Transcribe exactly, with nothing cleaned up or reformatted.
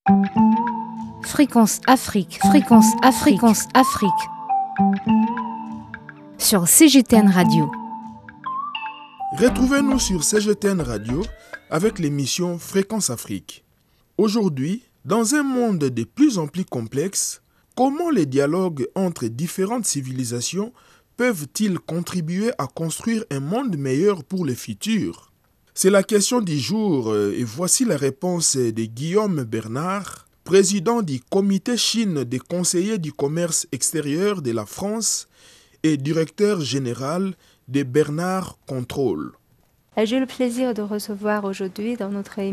Fréquence Afrique, Fréquence Afrique, Fréquence Afrique. Sur C G T N Radio. Retrouvez-nous sur C G T N Radio avec l'émission Fréquence Afrique. Aujourd'hui, dans un monde de plus en plus complexe, comment les dialogues entre différentes civilisations peuvent-ils contribuer à construire un monde meilleur pour le futur? C'est la question du jour et voici la réponse de Guillaume Bernard, président du comité Chine des conseillers du commerce extérieur de la France et directeur général de Bernard Control. J'ai le plaisir de recevoir aujourd'hui dans notre